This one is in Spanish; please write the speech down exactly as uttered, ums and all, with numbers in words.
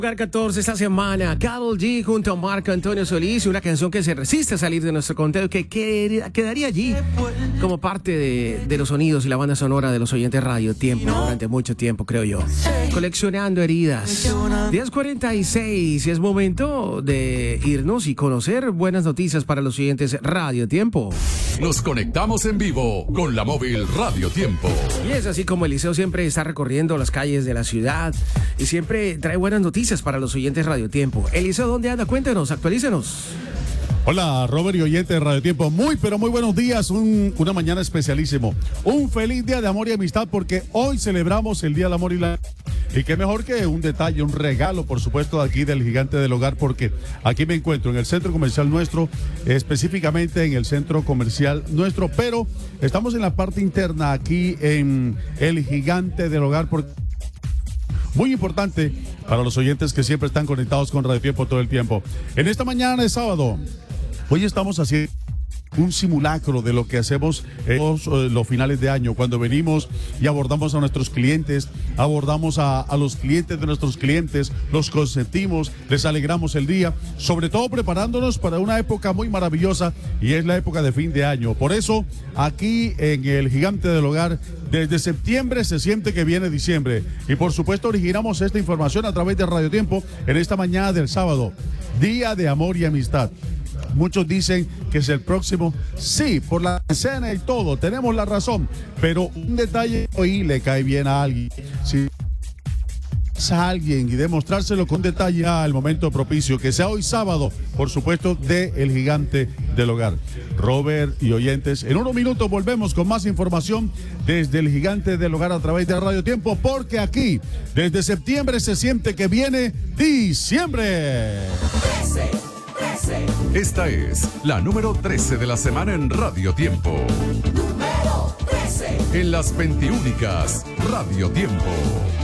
Lugar catorce esta semana, Karol G junto a Marco Antonio Solís, una canción que se resiste a salir de nuestro conteo, que quedaría allí como parte de, de los sonidos y la banda sonora de los oyentes Radio Tiempo durante mucho tiempo, creo yo. Coleccionando heridas. diez cuarenta y seis, y es momento de irnos y conocer buenas noticias para los oyentes Radio Tiempo. Nos conectamos en vivo con la móvil Radio Tiempo. Y es así como Eliseo siempre está recorriendo las calles de la ciudad y siempre trae buenas noticias para los oyentes Radio Tiempo. Eliseo, ¿dónde anda? Cuéntenos, actualícenos. Hola, Robert y oyentes de Radio Tiempo. Muy, pero muy buenos días. Un, una mañana especialísimo. Un feliz día de amor y amistad porque hoy celebramos el Día del Amor y la... Y qué mejor que un detalle, un regalo, por supuesto, de aquí del Gigante del Hogar, porque aquí me encuentro en el centro comercial nuestro, específicamente en el centro comercial nuestro, pero estamos en la parte interna aquí en el Gigante del Hogar, porque muy importante para los oyentes que siempre están conectados con Radio Tiempo todo el tiempo. En esta mañana de sábado, hoy estamos haciendo un simulacro de lo que hacemos en los, eh, los finales de año, cuando venimos y abordamos a nuestros clientes, abordamos a, a los clientes de nuestros clientes, los consentimos, les alegramos el día, sobre todo preparándonos para una época muy maravillosa y es la época de fin de año. Por eso, aquí en el Gigante del Hogar, desde septiembre se siente que viene diciembre y por supuesto originamos esta información a través de Radio Tiempo en esta mañana del sábado, Día de Amor y Amistad. Muchos dicen que es el próximo. Sí, por la escena y todo, tenemos la razón. Pero un detalle hoy le cae bien a alguien. Si a alguien y demostrárselo con detalle al momento propicio, que sea hoy sábado, por supuesto, de El Gigante del Hogar. Robert y oyentes, en unos minutos volvemos con más información desde El Gigante del Hogar a través de Radio Tiempo, porque aquí, desde septiembre, se siente que viene diciembre. Esta es la número trece de la semana en Radio Tiempo. Número trece. En las veintiúnicas Radio Tiempo.